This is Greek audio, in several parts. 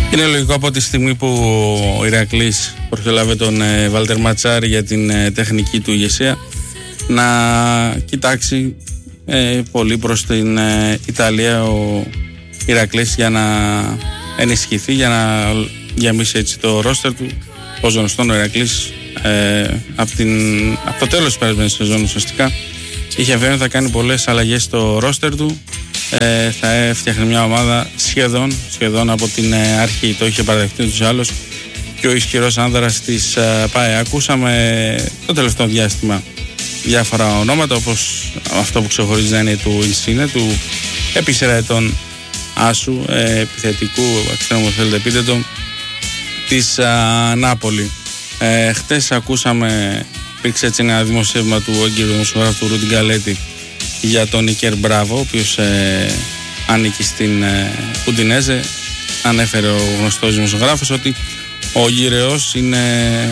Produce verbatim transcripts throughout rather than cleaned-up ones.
Είναι λογικό από τη στιγμή που ο Ηρακλής προσέλαβε τον ε, Βάλτερ Ματσάρη για την ε, τεχνική του ηγεσία να κοιτάξει ε, πολύ προς την ε, Ιταλία ο Ηρακλής για να ενισχυθεί, για να γεμίσει έτσι το ρόστερ του. Ως γνωστόν ο Ηρακλής ε, από, την, από το τέλος της περασμένης σεζόν ουσιαστικά είχε βέβαιο ότι θα κάνει πολλές αλλαγές στο ρόστερ του. Ε, θα έφτιαχνε μια ομάδα σχεδόν, σχεδόν από την ε, αρχή. Το είχε παραδεχτεί τους άλλους και ο ισχυρός άνδρας της ε, ΠΑΕ. Ακούσαμε το τελευταίο διάστημα διάφορα ονόματα, όπως αυτό που ξεχωρίζει να είναι του Ινσίνε, του επί σειρά ετών άσου, ε, επιθετικού εξτρέμου θέλετε πείτε το, της ε, Νάπολη. Ε, χτες ακούσαμε, υπήρξε έτσι ένα δημοσίευμα του έγκυρου δημοσιογράφου του Ρούντι Γκαλέτη για τον Νίκερ Μπράβο, ο οποίος ε, ανήκει στην ε, Ουντινέζε. Ανέφερε ο γνωστός δημοσιογράφος ότι ο γυρεός είναι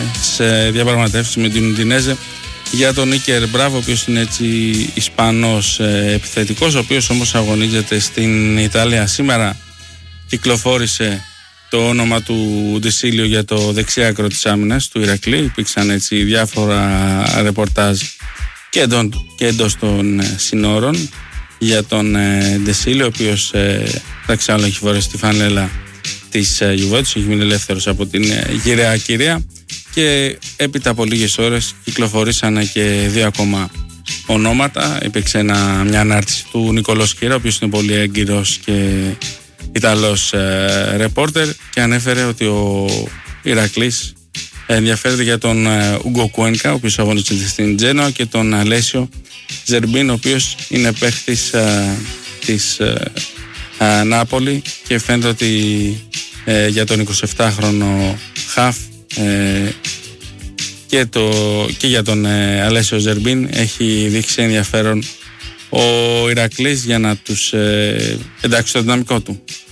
σε διαπραγματεύσεις με την Ουντινέζε για τον Νίκερ Μπράβο, ο οποίος είναι έτσι Ισπανός ε, επιθετικός, ο οποίος όμως αγωνίζεται στην Ιταλία. Σήμερα κυκλοφόρησε το όνομα του Ντεσίλιο για το δεξιάκρο της άμυνας του Ηρακλή. Υπήρξαν έτσι διάφορα ρεπορτάζ και, εντός, και εντός των ε, συνόρων για τον ε, Ντεσίλιο, ο οποίος ε, εντάξει άλλο έχει φορέσει τη φανέλα της ε, Γιουβέντους, έχει μείνει ελεύθερος από την ε, γυραιά κυρία, και έπειτα από λίγες ώρες κυκλοφορήσαν και δύο ακόμα ονόματα. Υπήρξε ένα, μια ανάρτηση του Νικολό Σκύρα, ο οποίος είναι πολύ έγκυρος και Ιταλός ε, ρεπόρτερ, και ανέφερε ότι ο Ηρακλής ενδιαφέρεται για τον Ούγκο Κουένκα, ο οποίος αγωνίζεται στην Τζένοα, και τον Αλέσιο Ζερμπίν, ο οποίος είναι παίχτης ε, της ε, ε, Νάπολη, και φαίνεται ότι ε, για τον εικοσιεπτάχρονο χαφ ε, και, το, και για τον ε, Αλέσιο Ζερμπίν έχει δείξει ενδιαφέρον ο Ηρακλής για να τους ε, εντάξει στο δυναμικό του.